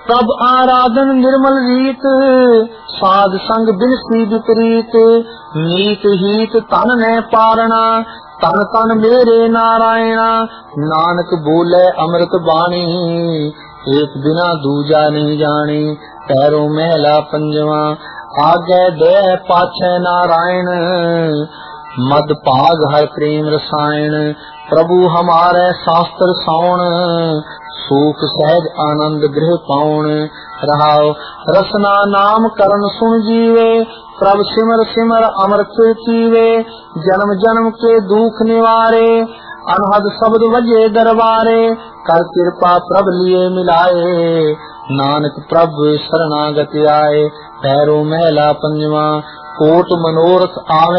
प्रभ आराधन निर्मल रीत, साध संग बिनसी विपरीत। नीत हीत तन ने पारना, तन तन मेरे नारायणा। नानक बोले अमृत बाणी, एक बिना दूजा नहीं जानी। पैरों महला पंजवा, आगे दे पाछे नारायण। मद भाग हर प्रेम रसायन, प्रभु हमारे शास्त्र साउण। सुख सहज आनंद गृह पाउण। रहाओ रसना नाम करण सुन जीवे, प्रभ सिमर सिमर अमृत पीवे। जन्म जन्म के दुख निवारे, अनहद शब्द वजे दरबारे। कर कृपा प्रभ लिए मिलाए, नानक प्रभ शरणागत आए। पैरों महला पंजवा, कोट मनोरथ आवे